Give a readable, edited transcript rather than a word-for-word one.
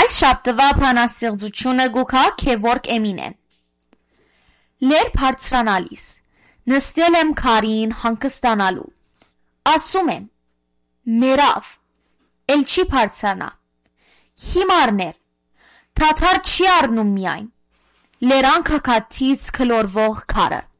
Այս շաբթվա բանաստեղծությունը գուքա Քևորգ Էմինեն։ Լեր բարձրանալիս նստել եմ քարին հանգստանալու։ Ասում եմ, մերավ, էլ չի բարձրանա։ Հիմարներ, թաթար չի առնում միայն։ Լերան քաքաթից քլորվող քարը։